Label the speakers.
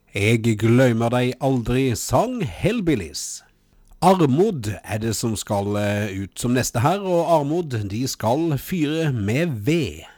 Speaker 1: Jeg glemmer deg aldri, sang Hellbillies. Armod det som skal ut som neste her, og Armod de skal fyre med ved.